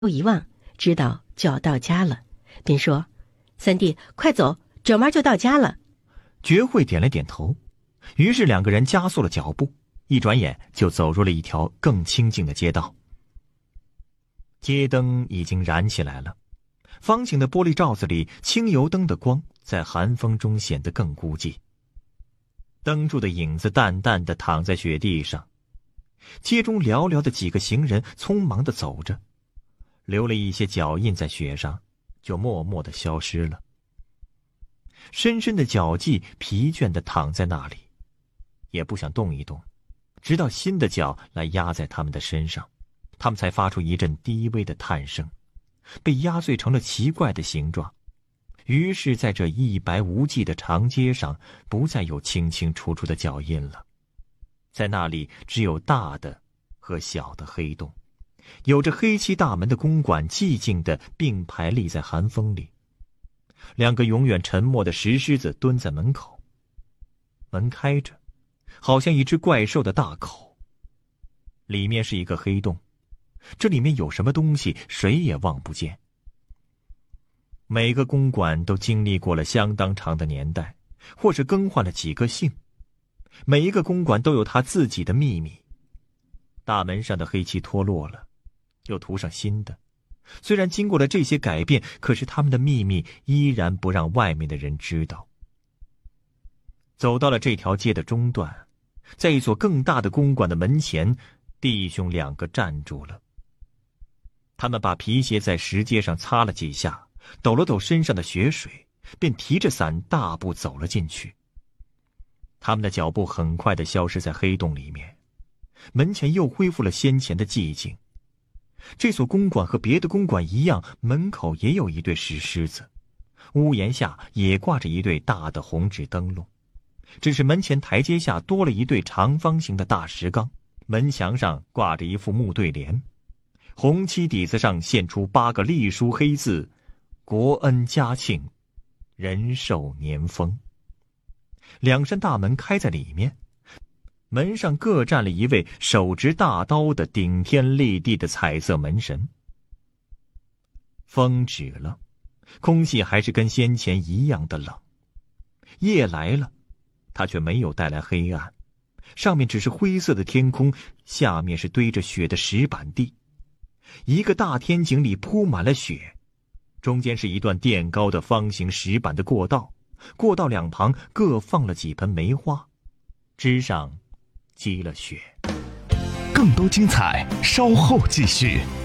一望，知道就要到家了，便说：“三弟，快走，准妈就到家了。” 觉慧点了点头，于是两个人加速了脚步，一转眼就走入了一条更清静的街道。街灯已经燃起来了，方形的玻璃罩子里，轻油灯的光在寒风中显得更孤寂。灯柱的影子淡淡地躺在雪地上，街中寥寥的几个行人匆忙地走着，留了一些脚印在雪上，就默默地消失了。深深的脚迹疲倦地躺在那里，也不想动一动，直到新的脚来压在他们的身上，他们才发出一阵低微的叹声，被压碎成了奇怪的形状。于是在这一白无际的长街上，不再有清清楚楚的脚印了，在那里只有大的和小的黑洞，有着黑漆大门的公馆寂静地并排立在寒风里。两个永远沉默的石狮子蹲在门口，门开着，好像一只怪兽的大口，里面是一个黑洞，这里面有什么东西谁也望不见。每个公馆都经历过了相当长的年代，或是更换了几个姓，每一个公馆都有它自己的秘密。大门上的黑漆脱落了，又涂上新的，虽然经过了这些改变，可是他们的秘密依然不让外面的人知道。走到了这条街的中段，在一所更大的公馆的门前，弟兄两个站住了。他们把皮鞋在石阶上擦了几下，抖了抖身上的雪水，便提着伞大步走了进去。他们的脚步很快地消失在黑洞里面，门前又恢复了先前的寂静。这所公馆和别的公馆一样，门口也有一对石狮子，屋檐下也挂着一对大的红纸灯笼，只是门前台阶下多了一对长方形的大石缸，门墙上挂着一副木对联，红漆底子上现出8个隶书黑字：国恩家庆，人寿年丰。两扇大门开在里面，门上各站了一位手执大刀的顶天立地的彩色门神。风止了，空气还是跟先前一样的冷。夜来了，它却没有带来黑暗，上面只是灰色的天空，下面是堆着雪的石板地。一个大天井里铺满了雪，中间是一段垫高的方形石板的过道，过道两旁各放了几盆梅花，枝上积了雪。 更多精彩稍后继续。